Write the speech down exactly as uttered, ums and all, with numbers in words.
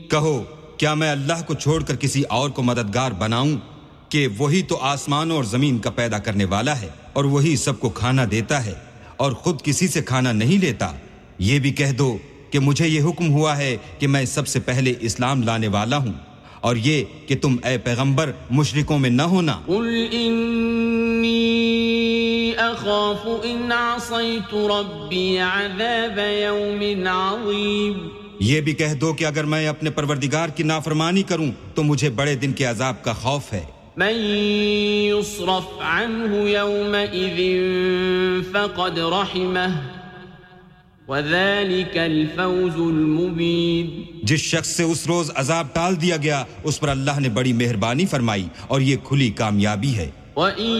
कहो, क्या मैं अल्लाह को छोड़कर किसी और को मददगार बनाऊं कि वही तो आसमानों और जमीन का पैदा करने वाला है और वही सबको खाना देता है और खुद किसी से खाना नहीं लेता। ये भी कह दो कि मुझे ये हुक्म हुआ है कि मैं सबसे पहले इस्लाम लाने वाला हूं और ये कि तुम ए पैगंबर मुशरिकों में न होना। कुल इन्नी अखाफु इन असैतु रब्बी अज़ाब यौमिन अज़ीम। ये भी कह दो कि अगर मैं अपने परवरदिगार की नाफरमानी करूं तो मुझे बड़े दिन के अजाब का खौफ है। मन युस्रफ अन्हु यौमइज़िन फ़क़द रहिमह वज़ालिकल फ़ौज़ुल मुबीन। जिस शख्स से उस रोज अजाब टाल दिया गया उस पर अल्लाह ने बड़ी मेहरबानी फरमाई और ये खुली कामयाबी है।